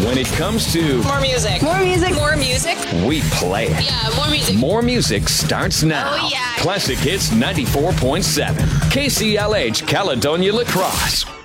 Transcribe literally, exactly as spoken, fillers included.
When it comes to More music. More music. More music. we play it. Yeah, more music. More music starts now. Oh, yeah. Classic Hits ninety-four point seven. K C L H Caledonia Lacrosse.